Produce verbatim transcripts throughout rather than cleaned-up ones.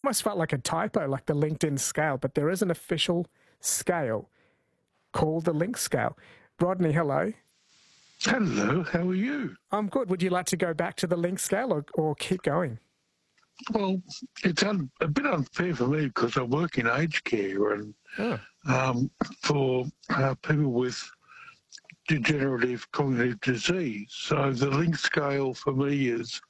almost felt like a typo, like the LinkedIn scale, but there is an official scale called the Link Scale. Rodney, hello. Hello, how are you? I'm good. Would you like to go back to the Link Scale or, or keep going? Well, it's un- a bit unfair for me because I work in aged care and Oh. um, for uh, people with degenerative cognitive disease. So the Link Scale for me is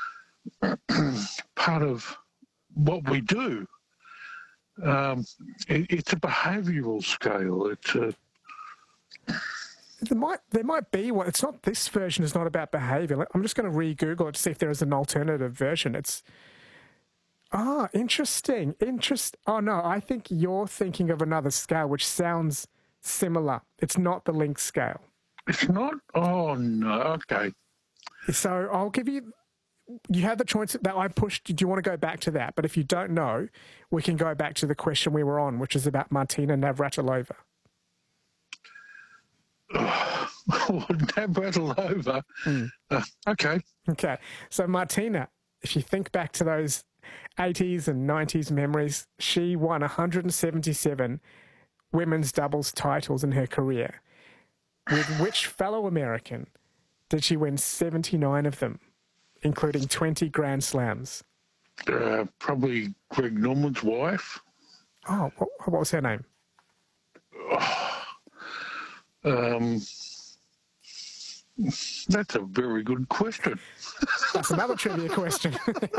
part of what we do. Um, it, it's a behavioural scale. It's a There might there might be one. It's not, this version is not about behaviour. I'm just going to re-Google it to see if there is an alternative version. It's ah interesting. Interest. Oh no, I think you're thinking of another scale which sounds similar. It's not the Link Scale. It's not. Oh no. Okay. So I'll give you. You have the choice that I pushed. Do you want to go back to that? But if you don't know, we can go back to the question we were on, which is about Martina Navratilova. Navratilova. Mm. Uh, okay. Okay. So Martina, if you think back to those eighties and nineties memories, she won one hundred seventy-seven women's doubles titles in her career. With which fellow American did she win seventy-nine of them, including twenty Grand Slams? Uh, probably Greg Norman's wife. Oh, what, what was her name? Um, that's a very good question. That's another trivia question.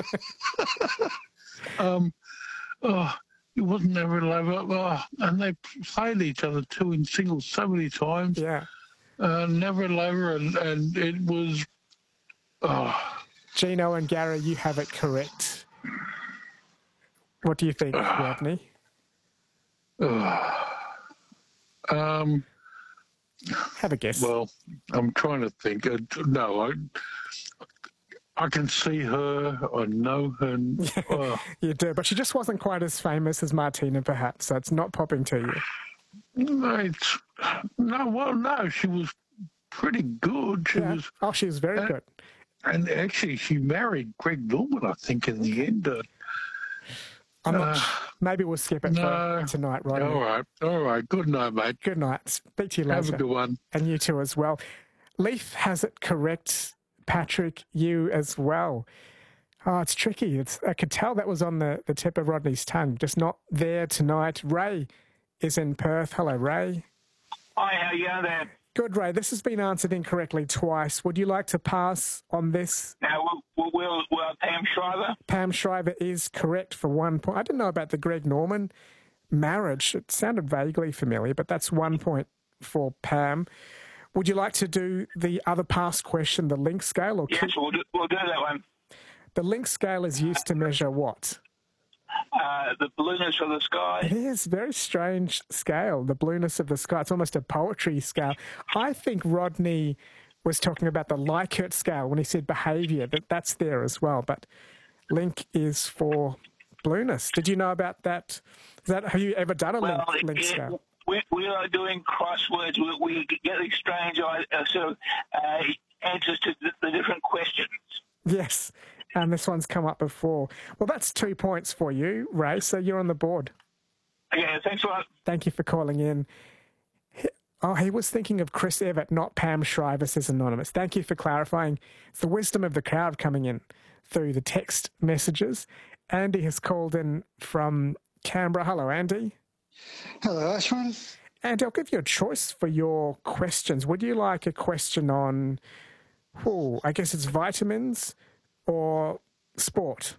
um, oh, it wasn't Navratilova. Oh, and they played each other too in singles so many times. Yeah. Uh, Navratilova, and, and it was. Oh. Gino and Gary, you have it correct. What do you think, uh, Rodney? Uh, um. Have a guess. Well, I'm trying to think. Uh, no, I, I can see her. I know her. Uh, you do, but she just wasn't quite as famous as Martina, perhaps. So it's not popping to you. No, it's no. Well, no, she was pretty good. She yeah. was. Oh, she was very uh, good. And actually, she married Greg Norman, I think, in the end. Uh, I'm not, uh, maybe we'll skip it no, for tonight, Rodney. All right. All right. Good night, mate. Good night. Speak to you later. Have a good one. And you too as well. Leaf has it correct. Patrick, you as well. Oh, it's tricky. It's, I could tell that was on the, the tip of Rodney's tongue. Just not there tonight. Ray is in Perth. Hello, Ray. Hi, how are you there? Good, Ray. This has been answered incorrectly twice. Would you like to pass on this? Now, will, will, will Pam Shriver? Pam Shriver is correct for one point. I didn't know about the Greg Norman marriage. It sounded vaguely familiar, but that's one point for Pam. Would you like to do the other past question, the Link Scale? Or yes, keep... we'll, do, we'll do that one. The Link Scale is used to measure what? Uh, the blueness of the sky. It is a very strange scale, the blueness of the sky. It's almost a poetry scale. I think Rodney was talking about the Likert scale when he said behaviour, that that's there as well. But Link is for blueness. Did you know about that? Is that have you ever done a well, Link, link it, scale? We, we are doing crosswords. We, we get these strange uh, sort of uh, answers to the, the different questions. Yes. And this one's come up before. Well, that's two points for you, Ray, so you're on the board. Okay, thanks a lot. Thank you for calling in. Oh, he was thinking of Chris Evett, not Pam Shriver, says Anonymous. Thank you for clarifying. It's the wisdom of the crowd coming in through the text messages. Andy has called in from Canberra. Hello, Andy. Hello, Ashwin. Andy, I'll give you a choice for your questions. Would you like a question on, oh, I guess it's vitamins, or sport?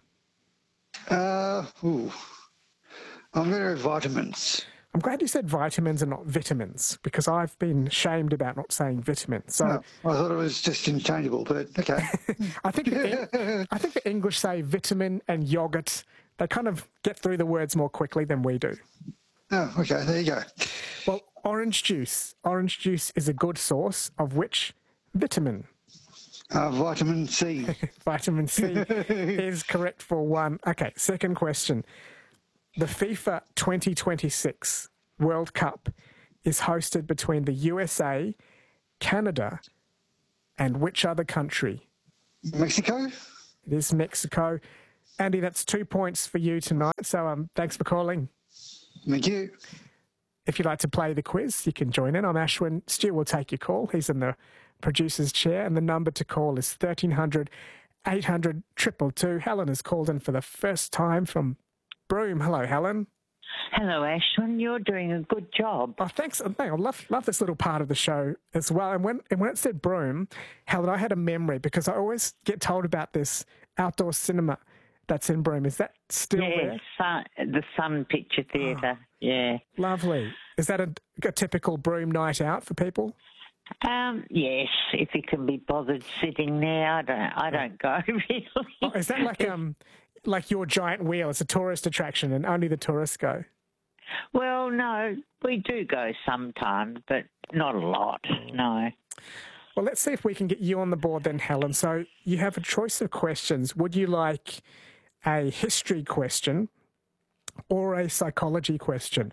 Uh, ooh. I'm going to have vitamins. I'm glad you said vitamins and not vitamins, because I've been shamed about not saying vitamins. So no, I thought it was just interchangeable, but okay. I think the, I think the English say vitamin and yogurt. They kind of get through the words more quickly than we do. Oh, okay, there you go. Well, orange juice. Orange juice is a good source of which vitamin? Uh, vitamin C. Vitamin C is correct for one. Okay, second question. The FIFA twenty twenty-six World Cup is hosted between the U S A, Canada, and which other country? Mexico? It is Mexico. Andy, that's two points for you tonight. So um, thanks for calling. Thank you. If you'd like to play the quiz, you can join in. I'm Ashwin. Stu will take your call. He's in the producer's chair, and the number to call is thirteen hundred, eight hundred, two two two. Helen has called in for the first time from Broome. Hello, Helen. Hello, Ashwin. You're doing a good job. Oh, thanks. I love love this little part of the show as well. And when and when it said Broome, Helen, I had a memory because I always get told about this outdoor cinema that's in Broome. Is that still yeah, there? Sun, the Sun Picture Theatre. Oh, yeah. Lovely. Is that a, a typical Broome night out for people? Um, yes, if you can be bothered sitting there, I don't. I don't go really. Oh, is that like um like your giant wheel? It's a tourist attraction, and only the tourists go. Well, no, we do go sometimes, but not a lot. No. Well, let's see if we can get you on the board then, Helen. So you have a choice of questions. Would you like a history question or a psychology question?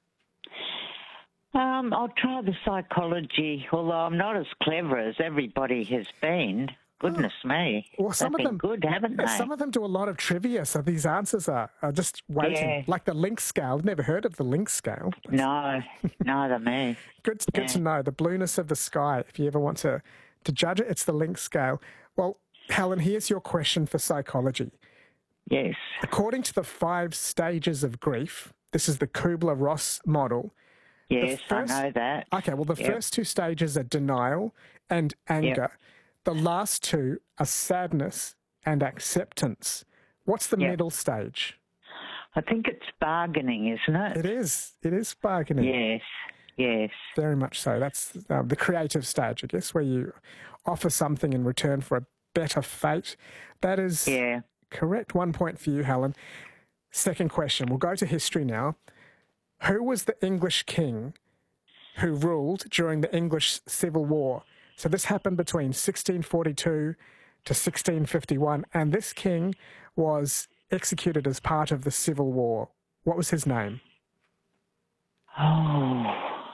Um, I'll try the psychology, although I'm not as clever as everybody has been. Goodness oh. me. Well, some They've of them, been good, haven't they? Some of them do a lot of trivia, so these answers are, are just waiting. Yeah. Like the Link scale. I've never heard of the Link scale. No, neither me. Good, good Yeah. to know. The blueness of the sky. If you ever want to, to judge it, it's the Link scale. Well, Helen, here's your question for psychology. Yes. According to the five stages of grief, this is the Kubler-Ross model. Yes, first, I know that. Okay, well, the Yep. first two stages are denial and anger. Yep. The last two are sadness and acceptance. What's the Yep. middle stage? I think it's bargaining, isn't it? It is. It is bargaining. Yes, yes. Very much so. That's uh, the creative stage, I guess, where you offer something in return for a better fate. That is Yeah. correct. One point for you, Helen. Second question. We'll go to history now. Who was the English king who ruled during the English Civil War? So this happened between sixteen forty-two to sixteen fifty-one, and this king was executed as part of the Civil War. What was his name? Oh.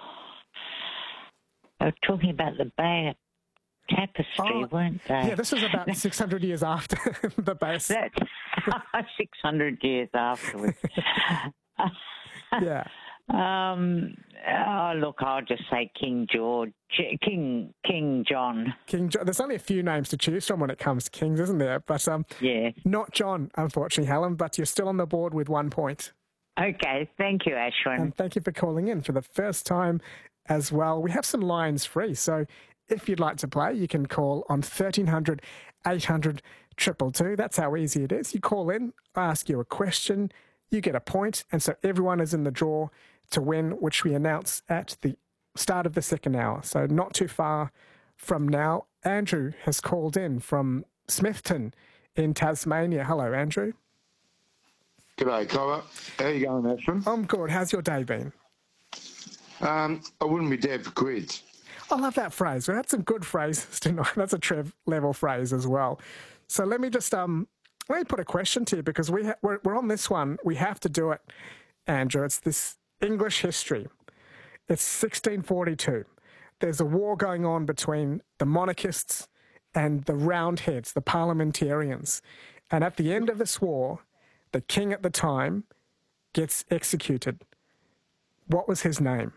They were talking about the Bay Tapestry, Oh, weren't they? Yeah, this was about six hundred years after the base. That's six hundred years afterwards. Yeah. Um, oh, look, I'll just say King George, King King John. King John. There's only a few names to choose from when it comes to kings, isn't there? But um, Yeah. not John, unfortunately, Helen, but you're still on the board with one point. Okay, thank you, Ashwin. And thank you for calling in for the first time as well. We have some lines free, so if you'd like to play, you can call on thirteen hundred, eight hundred, two two two. That's how easy it is. You call in, I ask you a question, you get a point, and so everyone is in the draw to win, which we announce at the start of the second hour. So not too far from now. Andrew has called in from Smithton in Tasmania. Hello, Andrew. G'day, Cobber. How you going, Ashwin? I'm good. How's your day been? Um, I wouldn't be dead for quids. I love that phrase. Well, that's a good phrase tonight. That's a Trev level phrase as well. So let me just um let me put a question to you because we ha- we're, we're on this one. We have to do it, Andrew. It's this English history. It's sixteen forty-two. There's a war going on between the monarchists and the Roundheads, the parliamentarians. And at the end of this war, the king at the time gets executed. What was his name?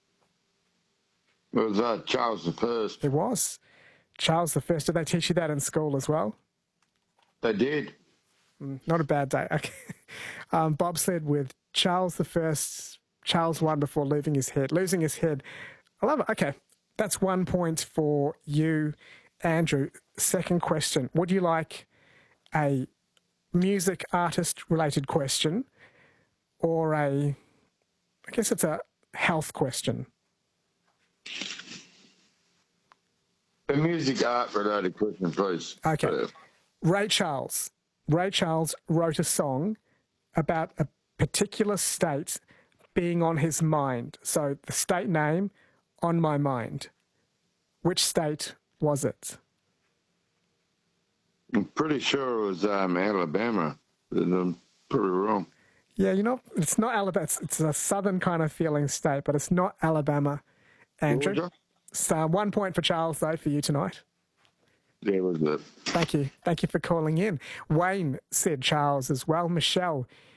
It was uh, Charles the First. It was Charles the First. Did they teach you that in school as well? They did. Mm, not a bad day. Okay. Um, bobsled with Charles the First. Charles won before losing his head. Losing his head. I love it. Okay, that's one point for you, Andrew. Second question: would you like a music artist related question, or a? I guess it's a health question. A music art related question, please. Okay. Uh, Ray Charles. Ray Charles wrote a song about a particular state being on his mind. So the state name, On My Mind. Which state was it? I'm pretty sure it was um, Alabama, but I'm pretty wrong. Yeah, you know, it's not Alabama. It's, it's a southern kind of feeling state, but it's not Alabama, Andrew. Georgia? So one point for Charles, though, for you tonight. There was it. Thank you. Thank you for calling in. Wayne said Charles as well. Michelle